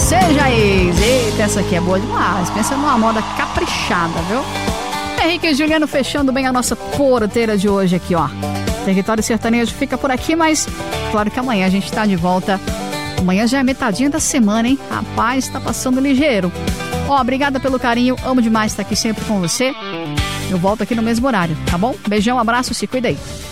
Seja ex. Eita, essa aqui é boa demais. Pensa numa moda caprichada, viu? Henrique e Juliano fechando bem a nossa porteira de hoje aqui, ó. Território Sertanejo fica por aqui, mas claro que amanhã a gente tá de volta. Amanhã já é metadinha da semana, hein? Rapaz, tá passando ligeiro. Ó, obrigada pelo carinho. Amo demais estar aqui sempre com você. Eu volto aqui no mesmo horário, tá bom? Beijão, abraço, se cuida aí.